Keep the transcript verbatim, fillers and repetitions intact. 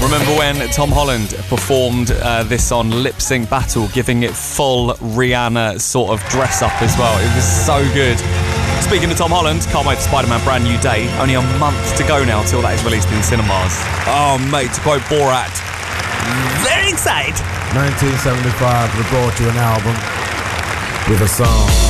Remember when Tom Holland performed uh, this on Lip Sync Battle, giving it full Rihanna sort of dress up as well? It was so good. Speaking of Tom Holland, can't wait for Spider-Man Brand New Day. Only a month to go now till that is released in cinemas. Oh, mate, to quote Borat, very excited. nineteen seventy-five, we brought you an album with a song.